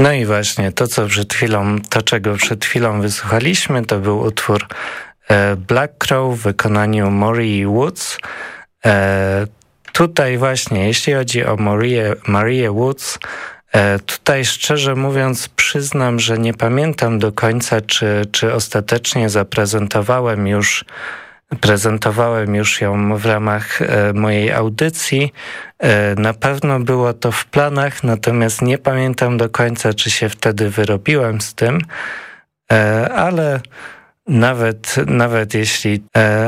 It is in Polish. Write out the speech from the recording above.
No i właśnie to, czego przed chwilą wysłuchaliśmy, to był utwór Black Crow w wykonaniu Marie Woods. Tutaj właśnie, jeśli chodzi o Marię Woods, tutaj szczerze mówiąc przyznam, że nie pamiętam do końca, czy ostatecznie prezentowałem już ją w ramach mojej audycji. Na pewno było to w planach, natomiast nie pamiętam do końca, czy się wtedy wyrobiłem z tym, ale nawet jeśli